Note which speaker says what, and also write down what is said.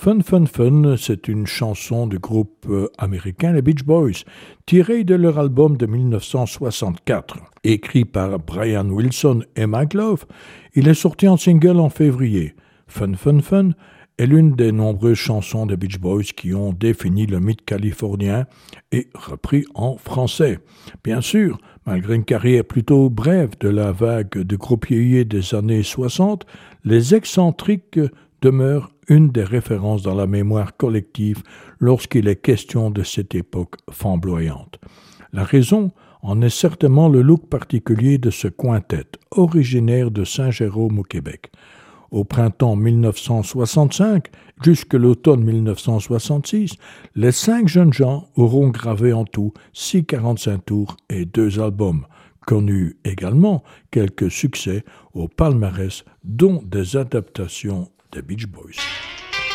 Speaker 1: Fun Fun Fun, c'est une chanson du groupe américain les Beach Boys, tirée de leur album de 1964. Écrit par Brian Wilson et Mike Love, il est sorti en single en février. Fun Fun Fun est l'une des nombreuses chansons des Beach Boys qui ont défini le mythe californien et repris en français. Bien sûr, malgré une carrière plutôt brève de la vague de groupe yéyé des années 60, les excentriques demeurent une des références dans la mémoire collective lorsqu'il est question de cette époque flamboyante. La raison en est certainement le look particulier de ce quintet, originaire de Saint-Jérôme au Québec. Au printemps 1965 jusque l'automne 1966, les 5 jeunes gens auront gravé en tout 6 45 tours et 2 albums, connus également quelques succès au palmarès, dont des adaptations des Beach Boys.